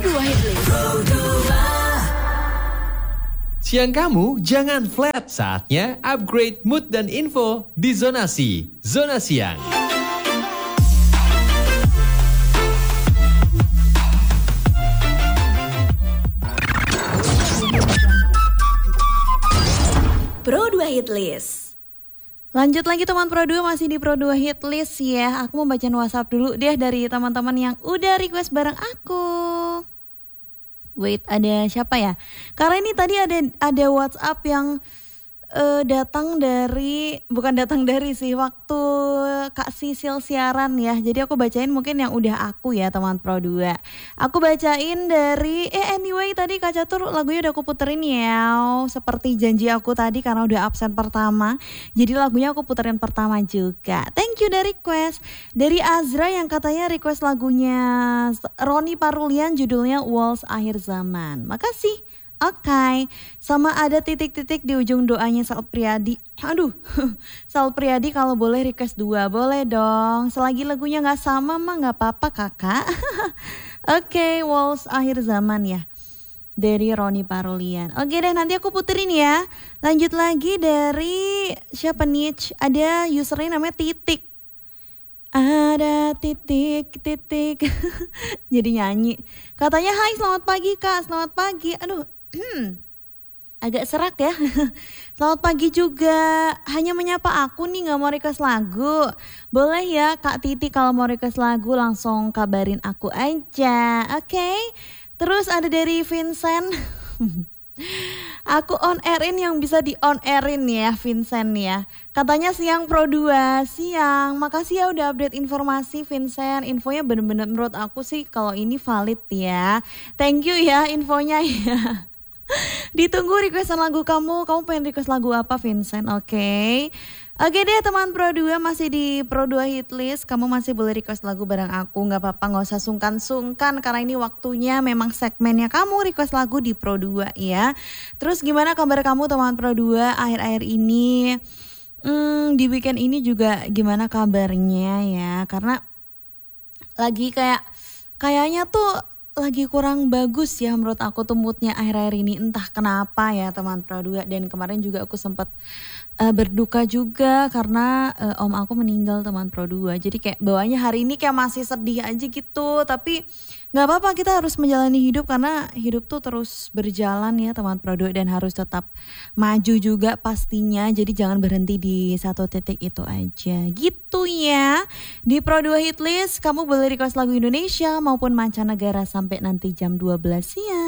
Pro2 Hitlist. Siang kamu jangan flat, saatnya upgrade mood dan info di Zonasi, Zona Siang. Pro2 Hitlist. Lanjut lagi teman Pro2, masih di Pro2 Hitlist ya. Aku mau bacain WhatsApp dulu deh dari teman-teman yang udah request bareng aku. Wait, ada siapa ya? Karena ini tadi ada WhatsApp yang bukan datang dari sih, waktu Kak Sisil siaran ya. Jadi aku bacain mungkin yang udah aku ya teman Pro2. Aku bacain dari anyway tadi Kak Catur lagunya udah aku puterin ya. Seperti janji aku tadi karena udah absen pertama. Jadi lagunya aku puterin pertama juga. Thank you dari request. Dari Azra yang katanya request lagunya Roni Parulian judulnya Waltz Akhir Zaman. Makasih. Oke, sama ada titik-titik di ujung doanya Sal Priadi. Sal Priadi kalau boleh request 2, boleh dong. Selagi lagunya gak sama mah gak apa-apa kakak. Oke, Waltz Akhir Zaman ya. Dari Roni Parulian. Oke deh, nanti aku puterin ya. Lanjut lagi dari siapa nih? Ada username namanya Titik. Ada titik-titik. Jadi nyanyi. Katanya hai selamat pagi kak, selamat pagi. Agak serak ya. Selamat pagi juga. Hanya menyapa aku nih, gak mau request lagu. Boleh ya Kak Titi kalau mau request lagu langsung kabarin aku aja. Oke. Terus ada dari Vincent. Aku on airin yang bisa di on airin ya Vincent ya. Katanya siang Pro2, siang. Makasih ya udah update informasi Vincent. Infonya bener-bener menurut aku sih kalau ini valid ya. Thank you ya infonya ya. Ditunggu requestan lagu kamu. Kamu pengen request lagu apa Vincent? Oke deh teman Pro2, masih di Pro2 Hitlist. Kamu masih boleh request lagu bareng aku. Gak apa-apa, gak usah sungkan-sungkan. Karena ini waktunya memang segmennya kamu request lagu di Pro2 ya. Terus gimana kabar kamu teman Pro2 akhir-akhir ini? Di weekend ini juga gimana kabarnya ya? Karena lagi kayaknya tuh lagi kurang bagus ya menurut aku tuh moodnya akhir-akhir ini, entah kenapa ya teman Pro2. Dan kemarin juga aku sempat berduka juga karena om aku meninggal teman Pro2. Jadi kayak bawaannya hari ini kayak masih sedih aja gitu, tapi gak apa-apa, kita harus menjalani hidup karena hidup tuh terus berjalan ya teman Pro2, dan harus tetap maju juga pastinya. Jadi jangan berhenti di satu titik itu aja gitu ya. Di Pro2 Hitlist kamu boleh request lagu Indonesia maupun mancanegara sampai nanti jam 12 siang.